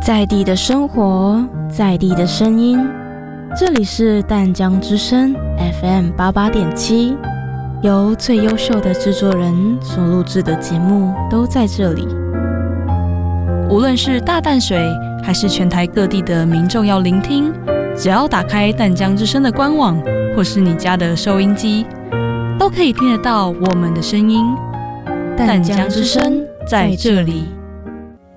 在地的生活，在地的声音，这里是淡江之声 FM 88.7，由最优秀的制作人所录制的节目都在这里。 无论是大淡水还是全台各地的民众要聆听，只要打开淡江之声的官网或是你家的收音机，都可以听得到我们的声音。淡江之声在这里。